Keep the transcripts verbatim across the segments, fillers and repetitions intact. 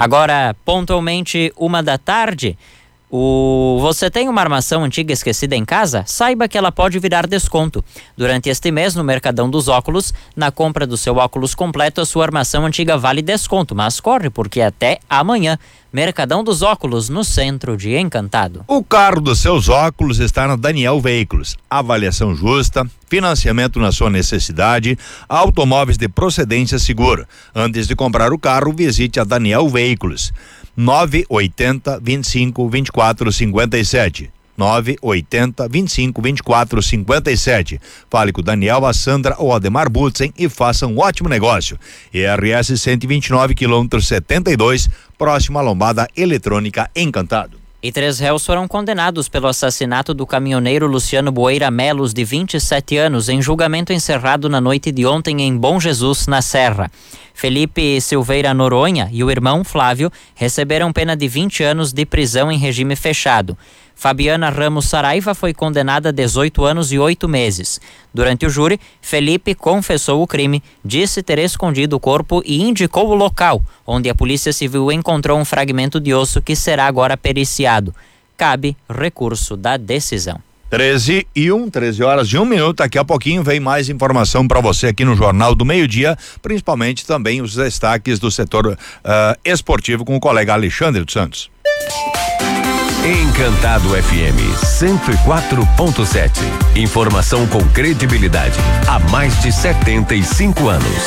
Agora, pontualmente uma da tarde, o... você tem uma armação antiga esquecida em casa? Saiba que ela pode virar desconto. Durante este mês, no Mercadão dos Óculos, na compra do seu óculos completo, a sua armação antiga vale desconto, mas corre porque até amanhã. Mercadão dos Óculos, no centro de Encantado. O carro dos seus óculos está na Daniel Veículos. Avaliação justa, financiamento na sua necessidade, automóveis de procedência segura. Antes de comprar o carro, visite a Daniel Veículos. nove oitenta, vinte e cinco, vinte e quatro, cinquenta e sete. nove oitenta, vinte e cinco, vinte e quatro, cinquenta e sete. Fale com o Daniel, a Sandra ou Ademar Butzen e faça um ótimo negócio. E R S cento e vinte e nove, quilômetro setenta e dois, próximo à lombada eletrônica Encantado. E três réus foram condenados pelo assassinato do caminhoneiro Luciano Boeira Melos, de vinte e sete anos, em julgamento encerrado na noite de ontem em Bom Jesus, na Serra. Felipe Silveira Noronha e o irmão Flávio receberam pena de vinte anos de prisão em regime fechado. Fabiana Ramos Saraiva foi condenada a dezoito anos e oito meses. Durante o júri, Felipe confessou o crime, disse ter escondido o corpo e indicou o local, onde a Polícia Civil encontrou um fragmento de osso que será agora periciado. Cabe recurso da decisão. treze e um, treze horas e um minuto. Daqui a pouquinho vem mais informação para você aqui no Jornal do Meio-Dia, principalmente também os destaques do setor uh, esportivo com o colega Alexandre dos Santos. Encantado F M cento e quatro ponto sete. Informação com credibilidade há mais de setenta e cinco anos.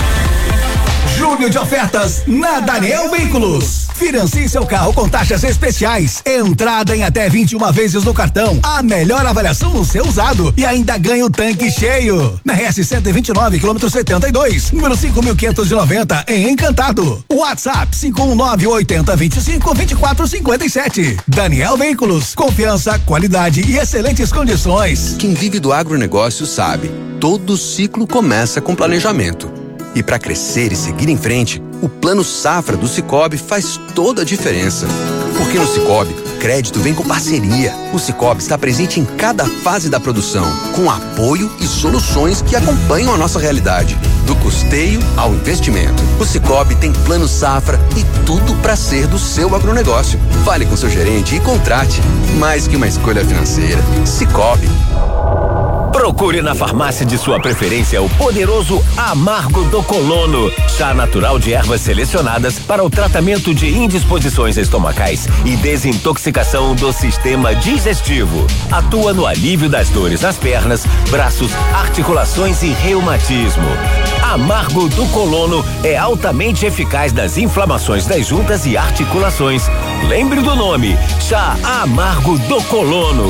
Júnior de ofertas na Daniel Veículos. Financie seu carro com taxas especiais. Entrada em até vinte e uma vezes no cartão. A melhor avaliação no seu usado. E ainda ganha o tanque cheio. Na R S cento e vinte e nove, quilômetro setenta e dois. Número cinco mil quinhentos e noventa, em Encantado. WhatsApp cinco um nove, oitenta, vinte e cinco, vinte e quatro, cinquenta e sete. Daniel Veículos. Confiança, qualidade e excelentes condições. Quem vive do agronegócio sabe. Todo ciclo começa com planejamento. E para crescer e seguir em frente, o Plano Safra do Sicoob faz toda a diferença. Porque no Sicoob, crédito vem com parceria. O Sicoob está presente em cada fase da produção, com apoio e soluções que acompanham a nossa realidade. Do custeio ao investimento. O Sicoob tem Plano Safra e tudo para ser do seu agronegócio. Fale com seu gerente e contrate. Mais que uma escolha financeira. Sicoob. Procure na farmácia de sua preferência o poderoso Amargo do Colono, chá natural de ervas selecionadas para o tratamento de indisposições estomacais e desintoxicação do sistema digestivo. Atua no alívio das dores nas pernas, braços, articulações e reumatismo. Amargo do Colono é altamente eficaz nas inflamações das juntas e articulações. Lembre do nome, chá Amargo do Colono.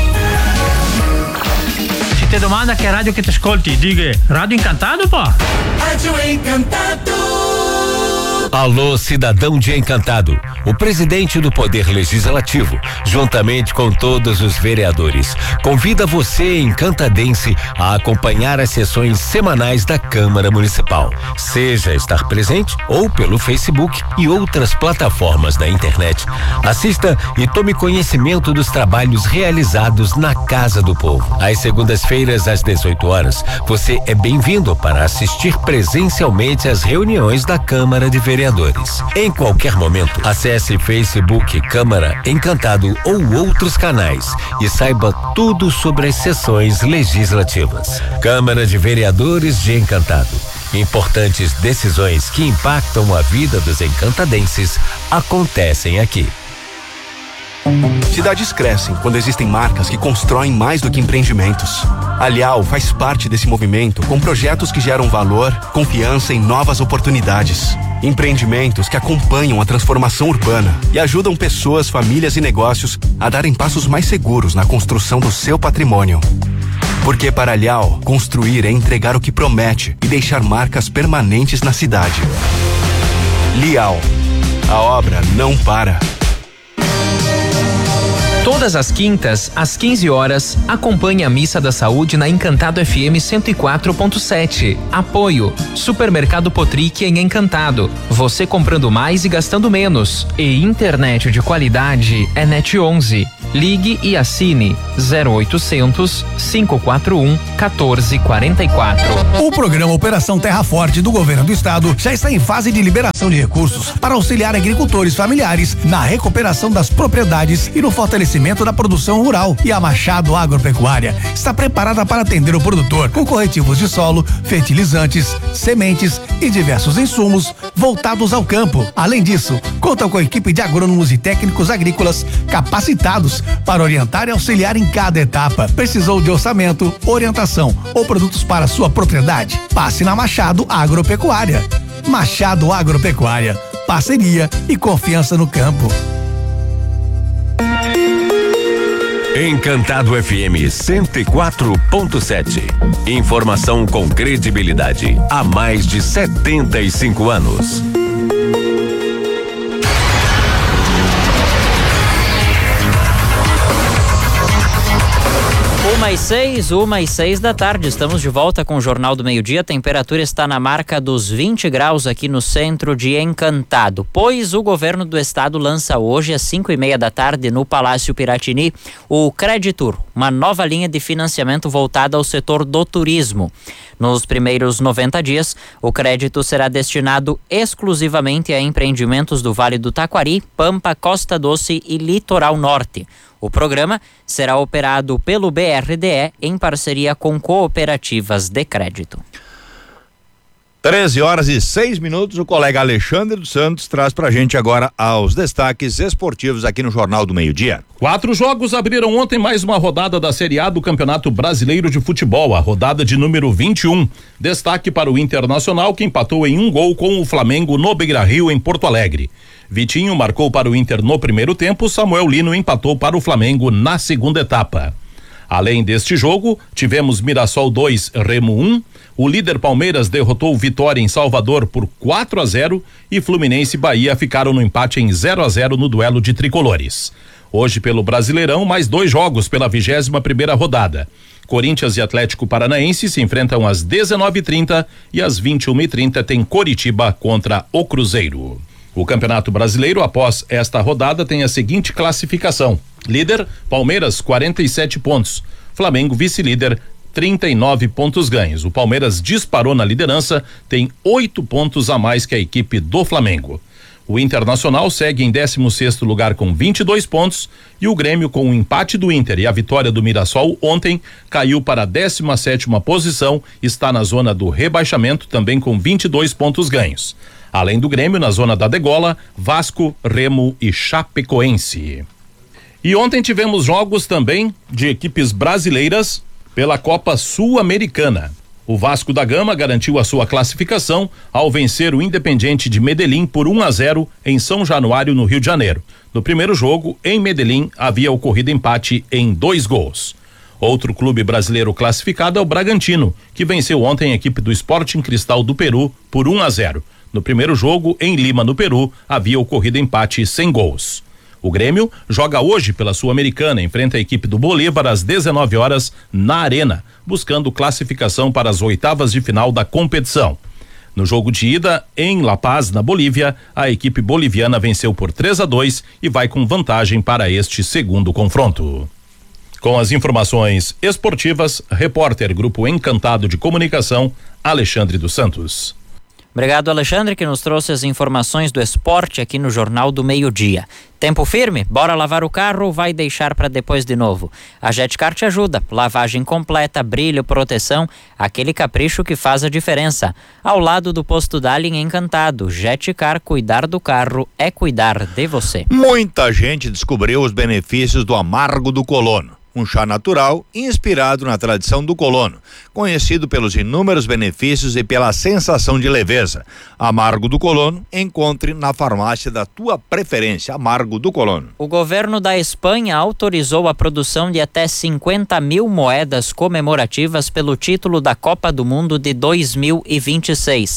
Te domanda che radio che ti ascolti, diga Radio Encantado, pô? Rádio Encantado. Alô, cidadão de Encantado. O presidente do Poder Legislativo, juntamente com todos os vereadores, convida você, encantadense, a acompanhar as sessões semanais da Câmara Municipal. Seja estar presente ou pelo Facebook e outras plataformas da internet. Assista e tome conhecimento dos trabalhos realizados na Casa do Povo. Às segundas-feiras, às dezoito horas, você é bem-vindo para assistir presencialmente às reuniões da Câmara de Vereadores. Em qualquer momento, acesse Facebook Câmara Encantado ou outros canais e saiba tudo sobre as sessões legislativas. Câmara de Vereadores de Encantado. Importantes decisões que impactam a vida dos encantadenses acontecem aqui. Cidades crescem quando existem marcas que constroem mais do que empreendimentos. A Lial faz parte desse movimento com projetos que geram valor, confiança e novas oportunidades. Empreendimentos que acompanham a transformação urbana e ajudam pessoas, famílias e negócios a darem passos mais seguros na construção do seu patrimônio. Porque para a Lial, construir é entregar o que promete e deixar marcas permanentes na cidade. Lial, a obra não para. Todas as quintas, às quinze horas, acompanhe a Missa da Saúde na Encantado F M cento e quatro ponto sete. Apoio: Supermercado Potric em Encantado. Você comprando mais e gastando menos. E internet de qualidade é Net onze. Ligue e assine zero oitocentos, cinco quatro um, quatorze quarenta e quatro. O programa Operação Terra Forte do Governo do Estado já está em fase de liberação de recursos para auxiliar agricultores familiares na recuperação das propriedades e no fortalecimento da produção rural. E a Machado Agropecuária está preparada para atender o produtor com corretivos de solo, fertilizantes, sementes e diversos insumos voltados ao campo. Além disso, conta com a equipe de agrônomos e técnicos agrícolas capacitados para orientar e auxiliar em cada etapa. Precisou de orçamento, orientação ou produtos para sua propriedade? Passe na Machado Agropecuária. Machado Agropecuária, parceria e confiança no campo. Encantado F M cento e quatro ponto sete. Informação com credibilidade há mais de setenta e cinco anos. Uma e seis, uma e seis da tarde, estamos de volta com o Jornal do Meio-Dia. A temperatura está na marca dos vinte graus aqui no centro de Encantado, pois o governo do estado lança hoje às cinco e meia da tarde no Palácio Piratini o Creditur, uma nova linha de financiamento voltada ao setor do turismo. Nos primeiros noventa dias, o crédito será destinado exclusivamente a empreendimentos do Vale do Taquari, Pampa, Costa Doce e Litoral Norte. O programa será operado pelo B R D E em parceria com cooperativas de crédito. treze horas e seis minutos, o colega Alexandre dos Santos traz pra gente agora aos destaques esportivos aqui no Jornal do Meio-Dia. Quatro jogos abriram ontem mais uma rodada da Série A do Campeonato Brasileiro de Futebol, a rodada de número vinte e um. Destaque para o Internacional, que empatou em um gol com o Flamengo no Beira-Rio, em Porto Alegre. Vitinho marcou para o Inter no primeiro tempo, Samuel Lino empatou para o Flamengo na segunda etapa. Além deste jogo, tivemos Mirassol dois, Remo um, o líder Palmeiras derrotou Vitória em Salvador por quatro a zero e Fluminense e Bahia ficaram no empate em zero a zero no duelo de tricolores. Hoje, pelo Brasileirão, mais dois jogos pela vigésima primeira rodada. Corinthians e Atlético Paranaense se enfrentam às dezenove e trinta e às vinte e uma e trinta tem Coritiba contra o Cruzeiro. O Campeonato Brasileiro, após esta rodada, tem a seguinte classificação: líder, Palmeiras, quarenta e sete pontos. Flamengo, vice-líder, trinta e nove pontos ganhos. O Palmeiras disparou na liderança, tem oito pontos a mais que a equipe do Flamengo. O Internacional segue em décimo sexto lugar com vinte e dois pontos e o Grêmio, com o empate do Inter e a vitória do Mirassol ontem, caiu para a décima sétima posição, está na zona do rebaixamento também com vinte e dois pontos ganhos. Além do Grêmio, na zona da degola, Vasco, Remo e Chapecoense. E ontem tivemos jogos também de equipes brasileiras pela Copa Sul-Americana. O Vasco da Gama garantiu a sua classificação ao vencer o Independiente de Medellín por um a zero em São Januário, no Rio de Janeiro. No primeiro jogo, em Medellín, havia ocorrido empate em dois gols. Outro clube brasileiro classificado é o Bragantino, que venceu ontem a equipe do Sporting Cristal do Peru por um a zero. No primeiro jogo, em Lima, no Peru, havia ocorrido empate sem gols. O Grêmio joga hoje pela Sul-Americana, enfrenta a equipe do Bolívar às dezenove horas na Arena, buscando classificação para as oitavas de final da competição. No jogo de ida, em La Paz, na Bolívia, a equipe boliviana venceu por três a dois e vai com vantagem para este segundo confronto. Com as informações esportivas, repórter Grupo Encantado de Comunicação, Alexandre dos Santos. Obrigado, Alexandre, que nos trouxe as informações do esporte aqui no Jornal do Meio-Dia. Tempo firme? Bora lavar o carro ou vai deixar para depois de novo? A Jetcar te ajuda. Lavagem completa, brilho, proteção, aquele capricho que faz a diferença. Ao lado do posto Dali em Encantado. Jetcar, cuidar do carro é cuidar de você. Muita gente descobriu os benefícios do Amargo do Colono. Um chá natural inspirado na tradição do colono, conhecido pelos inúmeros benefícios e pela sensação de leveza. Amargo do Colono, encontre na farmácia da tua preferência. Amargo do Colono. O governo da Espanha autorizou a produção de até cinquenta mil moedas comemorativas pelo título da Copa do Mundo de dois mil e vinte e seis.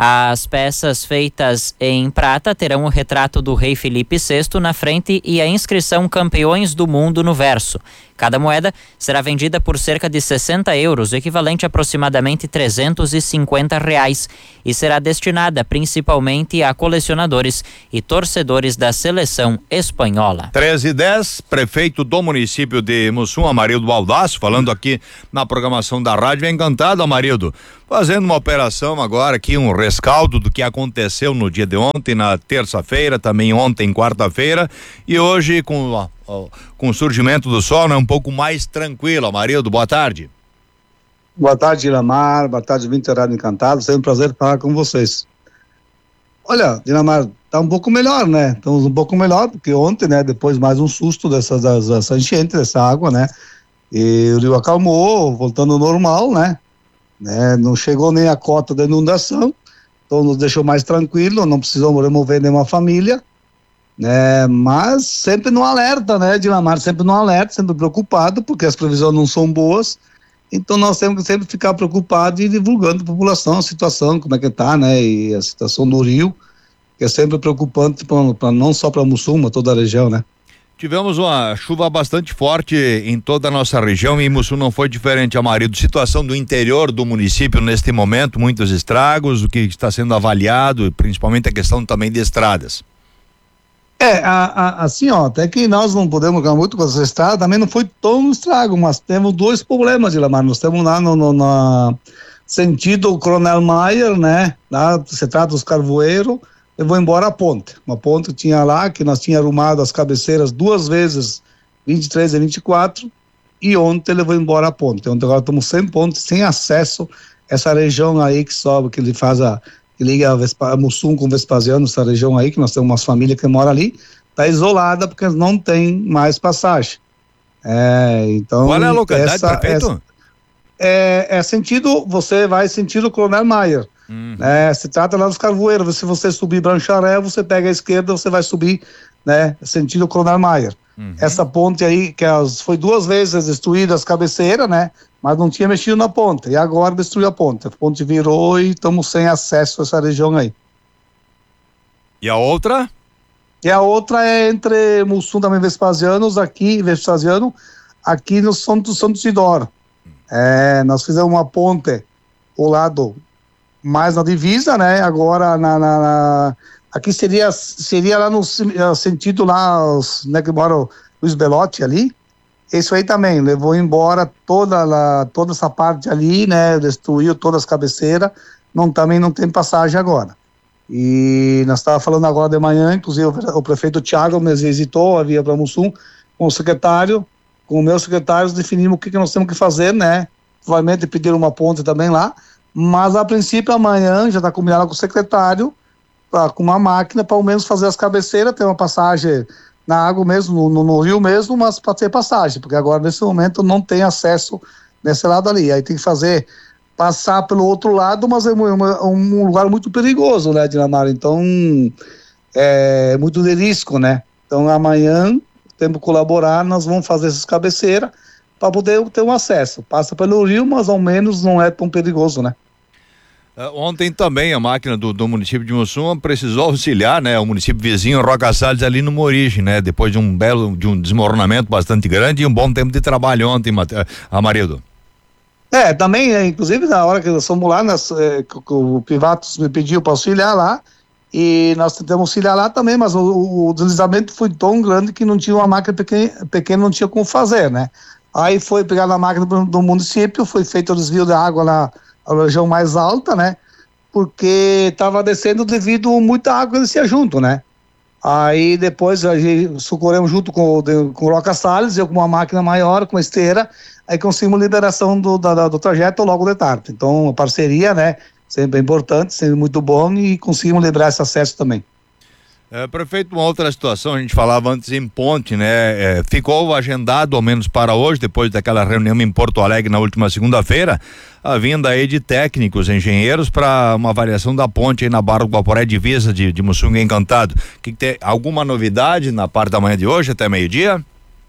As peças feitas em prata terão o retrato do rei Felipe sexto na frente e a inscrição Campeões do Mundo no verso. Cada moeda será vendida por cerca de sessenta euros, equivalente a aproximadamente trezentos e cinquenta reais, e será destinada principalmente a colecionadores e torcedores da seleção espanhola. treze e dez, prefeito do município de Mussum, Amarildo Baldasso, falando aqui na programação da Rádio Encantado, Amarildo, fazendo uma operação agora aqui, um rescaldo do que aconteceu no dia de ontem, na terça-feira, também ontem, quarta-feira, e hoje com ó, ó, com o surgimento do sol, né, um pouco mais tranquilo. Amarildo, boa tarde. Boa tarde, Dinamar, boa tarde, vinte Rádio Encantado, sempre um prazer falar com vocês. Olha, Dinamar, tá um pouco melhor, né? Estamos um pouco melhor, porque ontem, né, depois mais um susto dessa, dessa enchente, dessa água, né, e o rio acalmou, voltando ao normal, né, né, não chegou nem a cota da inundação, então nos deixou mais tranquilo, não precisamos remover nenhuma família, né, mas sempre no alerta, né, Dinamar, sempre no alerta, sempre preocupado, porque as previsões não são boas, então nós temos que sempre ficar preocupados e divulgando a população a situação, como é que tá, né, e a situação do rio, que é sempre preocupante, pra, pra, não só para Mussum, mas toda a região, né. Tivemos uma chuva bastante forte em toda a nossa região e Mussum não foi diferente, Amarildo. Situação do interior do município neste momento, muitos estragos, o que está sendo avaliado, principalmente a questão também de estradas. É, a, a, assim, ó, até que nós não podemos ganhar muito com essa estrada, também não foi tão estrago, mas temos dois problemas, Dilamar. Nós temos lá no, no na sentido Coronel Maier, né, lá se trata dos carvoeiros, levou embora a ponte, uma ponte que tinha lá, que nós tínhamos arrumado as cabeceiras duas vezes, vinte e três e vinte e quatro, e ontem levou embora a ponte. Ontem agora estamos sem ponte, sem acesso a essa região aí que sobe, que ele faz a, que liga a, Vespa, a Mussum com Vespasiano, essa região aí, que nós temos umas famílias que moram ali, está isolada porque não tem mais passagem. É, então... Qual é a localidade, essa, prefeito? Essa, é, é sentido, você vai sentido Coronel Maier. Uhum. É, se trata lá dos carvoeiros, se você subir Brancharé, você pega a esquerda, você vai subir, né, sentido Coronel Maier. Uhum. Essa ponte aí, que as, foi duas vezes destruída as cabeceiras, né, mas não tinha mexido na ponte, e agora destruiu a ponte, a ponte virou e estamos sem acesso a essa região aí. E a outra? E a outra é entre Mussum também Vespasianos, aqui, Vespasiano, aqui no Santo, Santo Isidoro. É, nós fizemos uma ponte ao lado mais na divisa, né, agora na, na, na aqui seria, seria lá no sentido lá, os, né, que mora o Luiz Belotti ali, isso aí também, levou embora toda, lá, toda essa parte ali, né, destruiu todas as cabeceiras, não, também não tem passagem agora. E nós estávamos falando agora de manhã, inclusive o, o prefeito Thiago me visitou, havia para Mussum, com o secretário, com o meu secretário, definimos o que, que nós temos que fazer, né, provavelmente pedir uma ponte também lá, mas a princípio amanhã já está combinado com o secretário, pra, com uma máquina para ao menos fazer as cabeceiras, ter uma passagem na água mesmo, no, no, no rio mesmo, mas para ter passagem, porque agora nesse momento não tem acesso nesse lado ali, aí tem que fazer, passar pelo outro lado, mas é um, um lugar muito perigoso, né, Dinamar, então é muito de risco, né, então amanhã temos que colaborar, nós vamos fazer essas cabeceiras para poder ter um acesso, passa pelo rio, mas ao menos não é tão perigoso, né. Uh, ontem também a máquina do, do município de Mussum precisou auxiliar, né, o município vizinho Roca Salles ali numa origem, né, depois de um belo, de um desmoronamento bastante grande e um bom tempo de trabalho ontem, Amarildo. É, também, é, inclusive na hora que nós fomos lá, nós, é, que, que o Pivatos me pediu para auxiliar lá, e nós tentamos auxiliar lá também, mas o, o deslizamento foi tão grande que não tinha uma máquina pequena, pequena não tinha como fazer, né. Aí foi pegar na máquina do, do município, foi feito o desvio da água na a região mais alta, né, porque estava descendo devido a muita água que descia junto, né. Aí depois a gente socorremos junto com, com o Roca Salles, eu com uma máquina maior, com uma esteira, aí conseguimos liberação do, da, do trajeto logo de tarde. Então a parceria, né, sempre é importante, sempre muito bom e conseguimos liberar esse acesso também. É, prefeito, uma outra situação, a gente falava antes em ponte, né? É, ficou agendado, ao menos para hoje, depois daquela reunião em Porto Alegre na última segunda-feira, a vinda aí de técnicos, engenheiros para uma avaliação da ponte aí na Barra do Guaporé, divisa de, de Mussum Encantado. Que, que tem alguma novidade na parte da manhã de hoje até meio-dia?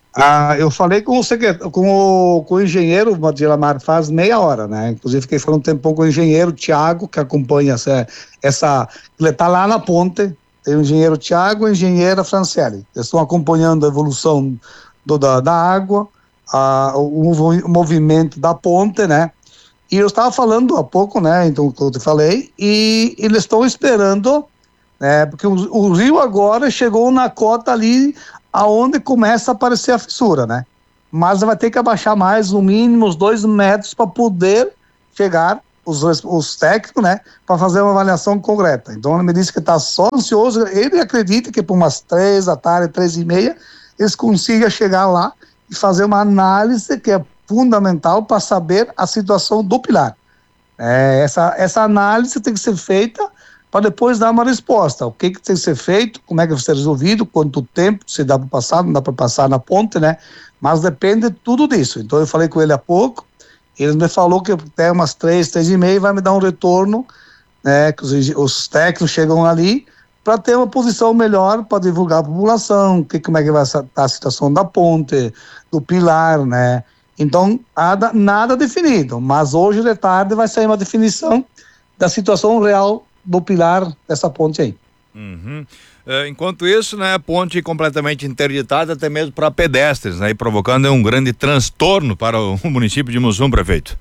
Ah, eu falei com o, secretário, com o, com o engenheiro Dilamar faz meia hora, né? Inclusive fiquei falando um tempão com o engenheiro Tiago, que acompanha essa, essa ele está lá na ponte, tem o engenheiro Tiago e a engenheira Franciele. Eles estão acompanhando a evolução do, da, da água, a, o, o movimento da ponte, né? E eu estava falando há pouco, né? Então, eu te falei, e eles estão esperando, né? Porque o, o rio agora chegou na cota ali aonde começa a aparecer a fissura, né? Mas vai ter que abaixar mais, no mínimo, uns dois metros para poder chegar, os, os técnicos, né? Para fazer uma avaliação concreta. Então, ele me disse que está só ansioso, ele acredita que por umas três da tarde, três e meia, eles consigam chegar lá e fazer uma análise que é fundamental para saber a situação do pilar. É, essa, essa análise tem que ser feita para depois dar uma resposta. O que, que tem que ser feito, como é que vai ser resolvido, quanto tempo, se dá para passar, não dá para passar na ponte, né? Mas depende de tudo disso. Então eu falei com ele há pouco, ele me falou que até umas três, três e meia vai me dar um retorno, né? Que os, os técnicos chegam ali para ter uma posição melhor para divulgar a população, que, como é que vai estar a situação da ponte, do pilar, né? Então, nada, nada definido, mas hoje de tarde vai sair uma definição da situação real do pilar dessa ponte aí. Uhum. É, enquanto isso, né, a ponte completamente interditada até mesmo para pedestres, né, e provocando um grande transtorno para o município de Mussum, prefeito.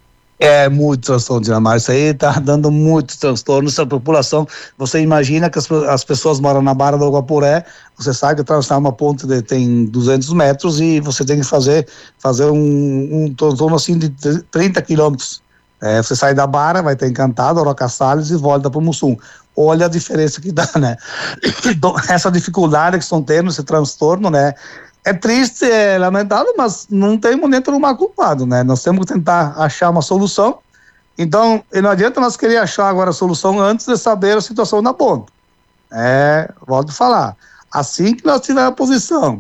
É muito transtorno, Dilamar, isso aí tá dando muito transtorno nessa população. Você imagina que as, as pessoas moram na Barra do Guaporé, você sabe que atravessar uma ponte de, tem duzentos metros e você tem que fazer, fazer um, um transtorno assim de trinta quilômetros. É, você sai da Barra, vai ter Encantado, Roca Salles e volta para o Mussum. Olha a diferença que dá, né? Essa dificuldade que estão tendo, esse transtorno, né? É triste, é lamentável, mas não tem momento nenhum culpado, né? Nós temos que tentar achar uma solução. Então, não adianta nós querer achar agora a solução antes de saber a situação da ponte. É, volto a falar. Assim que nós tivermos a posição,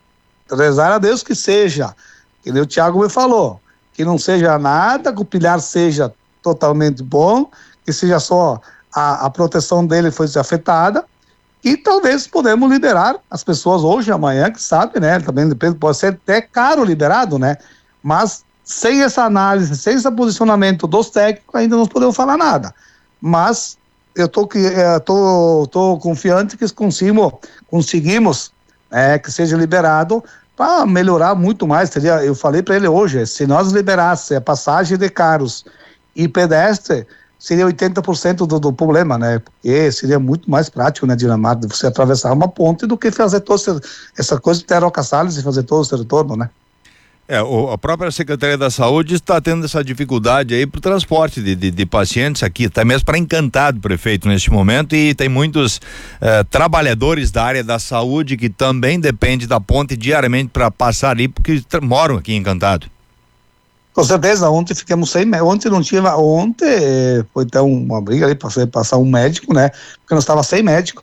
rezar a Deus que seja, que nem o Thiago me falou, que não seja nada, que o pilar seja totalmente bom, que seja só a, a proteção dele foi afetada, e talvez podemos liberar as pessoas hoje, amanhã, que sabe, né? Também depende, pode ser até caro liberado, né? Mas sem essa análise, sem esse posicionamento dos técnicos, ainda não podemos falar nada. Mas eu tô, eu tô, tô confiante que conseguimos, conseguimos é, que seja liberado para melhorar muito mais. Seria, eu falei para ele hoje, se nós liberássemos a passagem de carros e pedestre, seria oitenta por cento do, do problema, né? Porque seria muito mais prático, né, Dilamar, de você atravessar uma ponte do que fazer toda essa, essa coisa de ter Roca Salles e fazer todo esse retorno, né? É, o, a própria Secretaria da Saúde está tendo essa dificuldade aí para o transporte de, de, de pacientes aqui, até mesmo para Encantado, prefeito, neste momento, e tem muitos eh, trabalhadores da área da saúde que também dependem da ponte diariamente para passar ali, porque moram aqui em Encantado. Com certeza, ontem ficamos sem, ontem não tinha, ontem foi até uma briga ali para passar um médico, né, porque nós estava sem médico,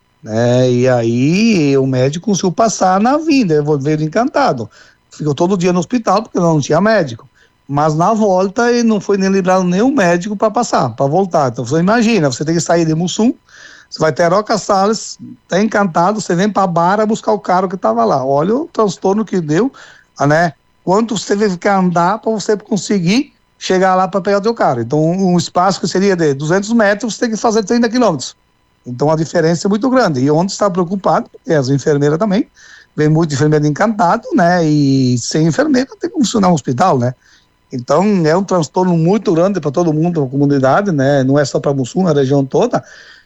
né, e aí o médico conseguiu passar na vinda, veio Encantado, ficou todo dia no hospital porque não tinha médico, mas na volta ele não foi nem liberado nenhum médico para passar, para voltar. Então você imagina, você tem que sair de Mussum, você vai ter Roca Salles, tá Encantado, você vem para Barra buscar o carro que estava lá, olha o transtorno que deu, né? Quanto você teve que andar para você conseguir chegar lá para pegar o teu carro. Então, um espaço que seria de duzentos metros, você tem que fazer trinta quilômetros. Então, a diferença é muito grande. E onde está preocupado, porque as enfermeiras também, vem muito enfermeira Encantado, né? E sem enfermeira tem que funcionar um hospital, né? Então, é um transtorno muito grande para todo mundo, para a comunidade, né? Não é só para Mussum, a região toda.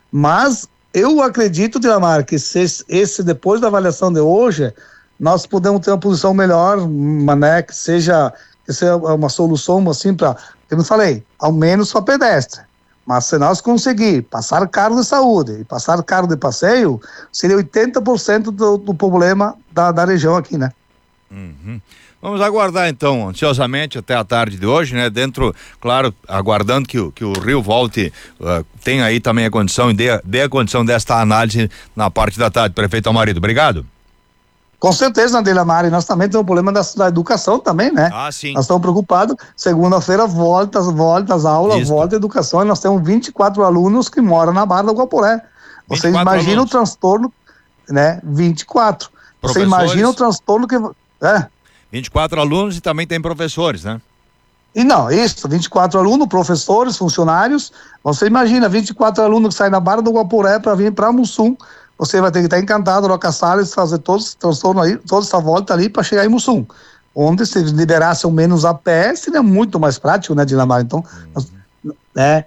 Mas eu acredito, Dilamar, que se esse, depois da avaliação de hoje, nós podemos ter uma posição melhor, né, que seja, que seja uma solução assim para, eu não falei, ao menos para pedestre, mas se nós conseguir passar carro de saúde e passar carro de passeio, seria oitenta por cento do, do problema da, da região aqui, né? Uhum. Vamos aguardar então, ansiosamente até a tarde de hoje, né? Dentro, claro, aguardando que, que o Rio volte, uh, tenha aí também a condição e dê, dê a condição desta análise na parte da tarde. Prefeito Almarido, obrigado. Com certeza, Dilamar, e nós também temos o problema da, da educação também, né? Ah, sim. Nós estamos preocupados, segunda-feira volta, volta as aulas, Isso. volta a educação, e nós temos vinte e quatro alunos que moram na Barra do Guaporé. Você imagina alunos. O transtorno, né? vinte e quatro. Você imagina o transtorno que... É? vinte e quatro alunos e também tem professores, né? E não, isso, vinte e quatro alunos, professores, funcionários. Você imagina, vinte e quatro alunos que saem da Barra do Guapuré para vir para Mussum. Você vai ter que estar encantado, Roca Salles, fazer todos, transtorno aí, toda essa volta ali para chegar em Mussum. Onde se liberassem menos a pé, seria muito mais prático, né, Dinamar? Então, uhum. é,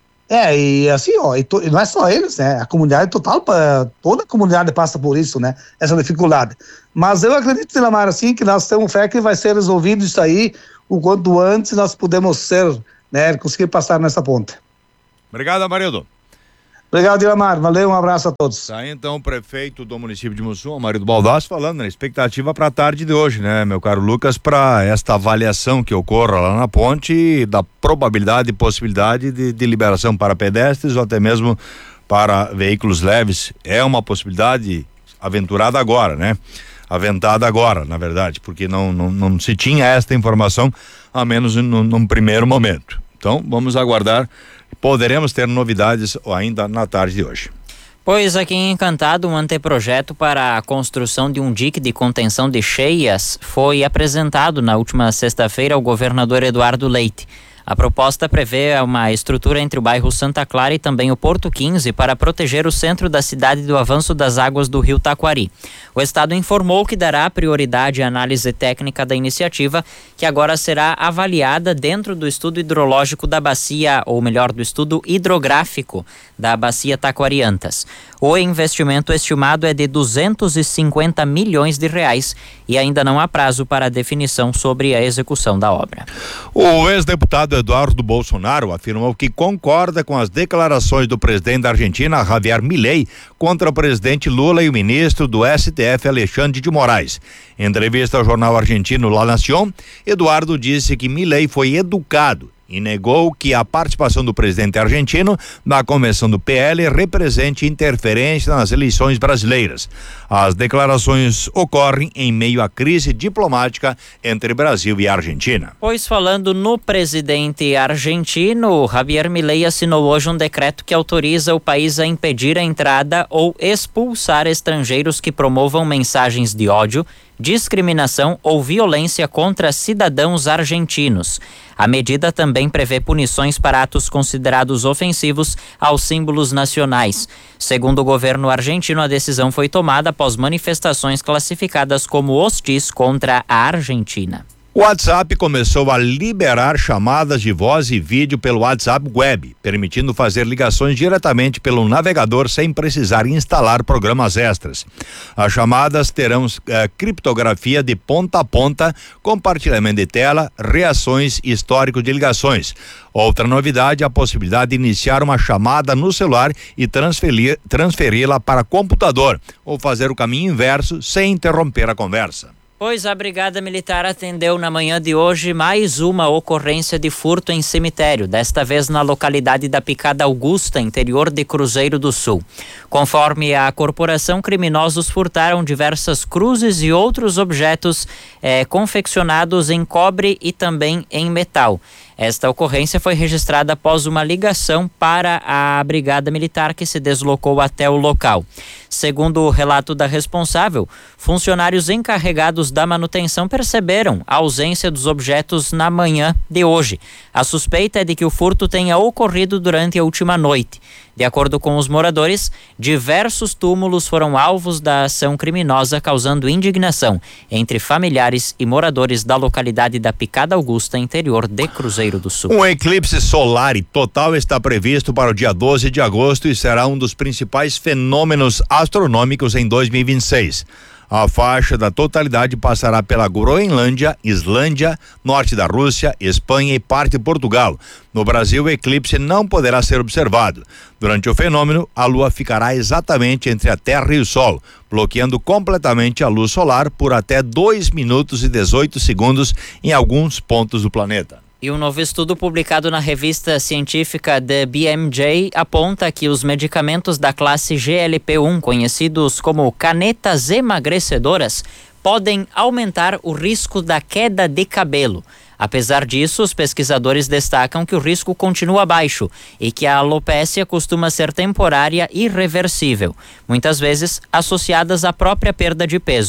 é, e assim, ó, e, to, e não é só eles, né? A comunidade total, toda a comunidade passa por isso, né? Essa dificuldade. Mas eu acredito, Dinamar, assim, que nós temos fé que vai ser resolvido isso aí o quanto antes nós podemos ser, né, conseguir passar nessa ponte. Obrigado, Amarildo. Obrigado, Dinamar. Valeu, um abraço a todos. Tá, então, o prefeito do município de Mussum, Amarildo Baldassi, falando, né, expectativa para a tarde de hoje, né, meu caro Lucas, para esta avaliação que ocorra lá na ponte, da probabilidade e possibilidade de, de liberação para pedestres ou até mesmo para veículos leves. É uma possibilidade aventurada agora, né? Aventada agora, na verdade, porque não, não, não se tinha esta informação, a menos no, num primeiro momento. Então, vamos aguardar. Poderemos ter novidades ainda na tarde de hoje. Pois aqui em Encantado, um anteprojeto para a construção de um dique de contenção de cheias foi apresentado na última sexta-feira ao governador Eduardo Leite. A proposta prevê uma estrutura entre o bairro Santa Clara e também o Porto quinze para proteger o centro da cidade do avanço das águas do rio Taquari. O Estado informou que dará prioridade à análise técnica da iniciativa, que agora será avaliada dentro do estudo hidrológico da bacia, ou melhor, do estudo hidrográfico da bacia Taquariantas. O investimento estimado é de duzentos e cinquenta milhões de reais e ainda não há prazo para a definição sobre a execução da obra. O ex-deputado Eduardo Bolsonaro afirmou que concorda com as declarações do presidente da Argentina, Javier Milei, contra o presidente Lula e o ministro do S T F, Alexandre de Moraes. Em entrevista ao jornal argentino La Nación, Eduardo disse que Milei foi educado e negou que a participação do presidente argentino na convenção do P L represente interferência nas eleições brasileiras. As declarações ocorrem em meio à crise diplomática entre Brasil e Argentina. Pois falando no presidente argentino, Javier Milei assinou hoje um decreto que autoriza o país a impedir a entrada ou expulsar estrangeiros que promovam mensagens de ódio, discriminação ou violência contra cidadãos argentinos. A medida também prevê punições para atos considerados ofensivos aos símbolos nacionais. Segundo o governo argentino, a decisão foi tomada após manifestações classificadas como hostis contra a Argentina. O WhatsApp começou a liberar chamadas de voz e vídeo pelo WhatsApp Web, permitindo fazer ligações diretamente pelo navegador sem precisar instalar programas extras. As chamadas terão eh, criptografia de ponta a ponta, compartilhamento de tela, reações e histórico de ligações. Outra novidade é a possibilidade de iniciar uma chamada no celular e transferir, transferi-la para computador, ou fazer o caminho inverso sem interromper a conversa. Pois a Brigada Militar atendeu na manhã de hoje mais uma ocorrência de furto em cemitério, desta vez na localidade da Picada Augusta, interior de Cruzeiro do Sul. Conforme a corporação, criminosos furtaram diversas cruzes e outros objetos eh, confeccionados em cobre e também em metal. Esta ocorrência foi registrada após uma ligação para a Brigada Militar, que se deslocou até o local. Segundo o relato da responsável, funcionários encarregados da manutenção perceberam a ausência dos objetos na manhã de hoje. A suspeita é de que o furto tenha ocorrido durante a última noite. De acordo com os moradores, diversos túmulos foram alvos da ação criminosa, causando indignação entre familiares e moradores da localidade da Picada Augusta, interior de Cruzeiro do Sul. Um eclipse solar total está previsto para o dia doze de agosto e será um dos principais fenômenos astronômicos em dois mil e vinte e seis. A faixa da totalidade passará pela Groenlândia, Islândia, norte da Rússia, Espanha e parte de Portugal. No Brasil, o eclipse não poderá ser observado. Durante o fenômeno, a Lua ficará exatamente entre a Terra e o Sol, bloqueando completamente a luz solar por até dois minutos e dezoito segundos em alguns pontos do planeta. E um novo estudo publicado na revista científica The B M J aponta que os medicamentos da classe G L P um, conhecidos como canetas emagrecedoras, podem aumentar o risco da queda de cabelo. Apesar disso, os pesquisadores destacam que o risco continua baixo e que a alopécia costuma ser temporária e reversível, muitas vezes associadas à própria perda de peso.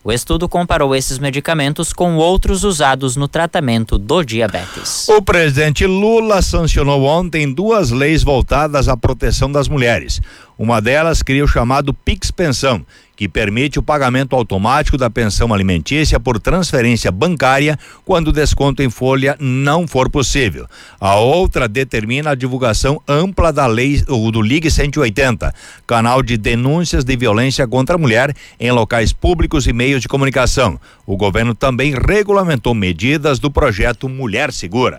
O estudo comparou esses medicamentos com outros usados no tratamento do diabetes. O presidente Lula sancionou ontem duas leis voltadas à proteção das mulheres. Uma delas cria o chamado Pix Pensão, que permite o pagamento automático da pensão alimentícia por transferência bancária quando o desconto em folha não for possível. A outra determina a divulgação ampla da lei do Ligue cento e oitenta, canal de denúncias de violência contra a mulher em locais públicos e meios de comunicação. O governo também regulamentou medidas do projeto Mulher Segura.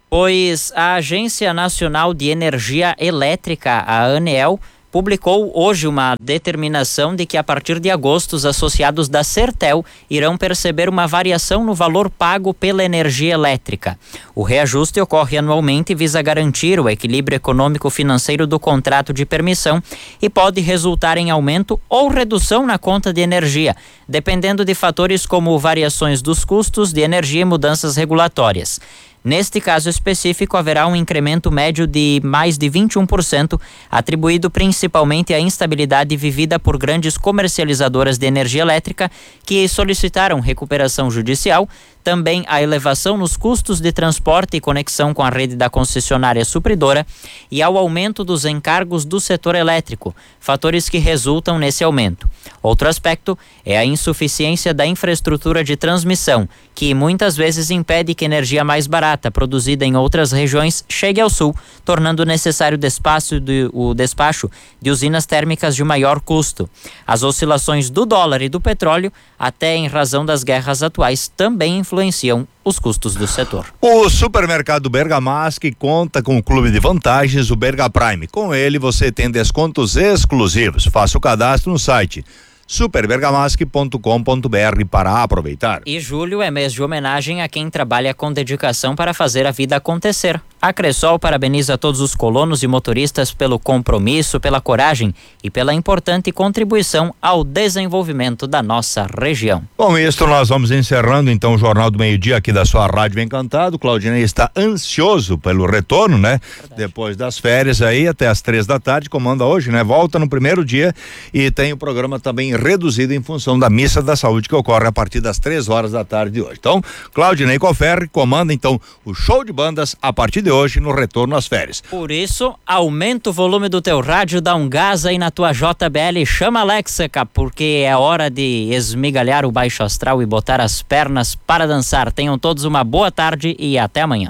Pois a Agência Nacional de Energia Elétrica, a ANEEL, publicou hoje uma determinação de que a partir de agosto os associados da Sertel irão perceber uma variação no valor pago pela energia elétrica. O reajuste ocorre anualmente e visa garantir o equilíbrio econômico-financeiro do contrato de permissão e pode resultar em aumento ou redução na conta de energia, dependendo de fatores como variações dos custos de energia e mudanças regulatórias. Neste caso específico, haverá um incremento médio de mais de vinte e um por cento, atribuído principalmente à instabilidade vivida por grandes comercializadoras de energia elétrica que solicitaram recuperação judicial, também a elevação nos custos de transporte e conexão com a rede da concessionária supridora e ao aumento dos encargos do setor elétrico, fatores que resultam nesse aumento. Outro aspecto é a insuficiência da infraestrutura de transmissão, que muitas vezes impede que energia mais barata, produzida em outras regiões, chegue ao sul, tornando necessário despacho de, o despacho de usinas térmicas de maior custo. As oscilações do dólar e do petróleo, até em razão das guerras atuais, também influenciam os custos do setor. O supermercado Bergamasque conta com o clube de vantagens, o Berga Prime. Com ele você tem descontos exclusivos. Faça o cadastro no site super bergamasque ponto com ponto b r para aproveitar. E julho é mês de homenagem a quem trabalha com dedicação para fazer a vida acontecer. A Cressol parabeniza todos os colonos e motoristas pelo compromisso, pela coragem e pela importante contribuição ao desenvolvimento da nossa região. Com isso, nós vamos encerrando então o Jornal do Meio-Dia aqui da sua Rádio Encantado. Claudinei está ansioso pelo retorno, né? Verdade. Depois das férias aí, até as três da tarde, comanda hoje, né? Volta no primeiro dia e tem o programa também reduzido em função da missa da saúde que ocorre a partir das três horas da tarde de hoje. Então, Claudinei Coferri comanda então o show de bandas a partir de hoje no retorno às férias. Por isso, aumenta o volume do teu rádio, dá um gás aí na tua J B L, chama a Alexa, porque é hora de esmigalhar o baixo astral e botar as pernas para dançar. Tenham todos uma boa tarde e até amanhã.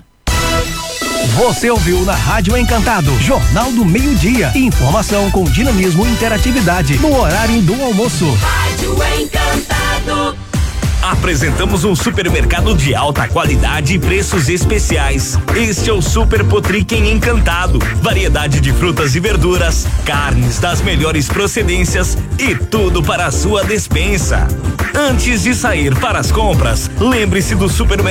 Você ouviu na Rádio Encantado, Jornal do Meio-Dia. Informação com dinamismo e interatividade no horário do almoço. Rádio Encantado. Apresentamos um supermercado de alta qualidade e preços especiais. Este é o Super Potriquem Encantado. Variedade de frutas e verduras, carnes das melhores procedências e tudo para a sua despensa. Antes de sair para as compras, lembre-se do supermercado